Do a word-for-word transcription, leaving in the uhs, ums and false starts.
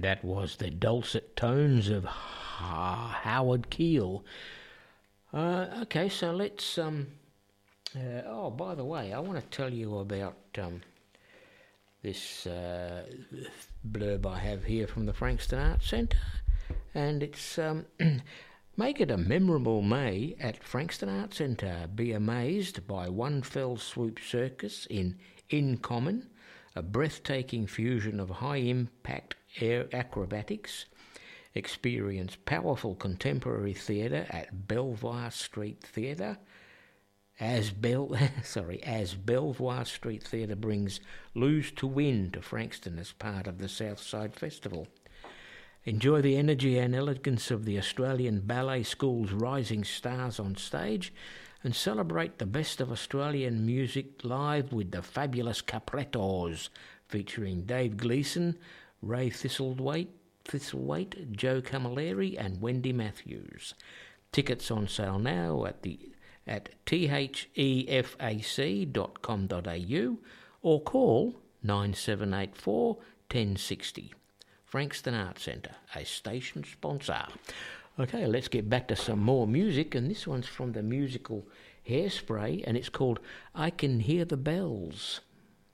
And that was the dulcet tones of ha- Howard Keel. Uh, okay, so let's... Um, uh, oh, by the way, I want to tell you about um, this uh, blurb I have here from the Frankston Arts Centre. And it's... Um, Make it a memorable May at Frankston Arts Centre. Be amazed by one fell swoop circus in In Common, a breathtaking fusion of high-impact air acrobatics. Experience powerful contemporary theatre at Belvoir Street Theatre. As Bel sorry, as Belvoir Street Theatre brings Lose to Win to Frankston as part of the Southside Festival. Enjoy the energy and elegance of the Australian Ballet School's rising stars on stage and celebrate the best of Australian music live with the fabulous Caprettos, featuring Dave Gleeson, Ray Thistlethwaite, Thistlethwaite, Joe Camilleri and Wendy Matthews. Tickets on sale now at the at thefac dot com dot a u or call nine seven eight four, one oh six oh. Frankston Arts Centre, a station sponsor. Okay, let's get back to some more music, and this one's from the musical Hairspray, and it's called I Can Hear the Bells.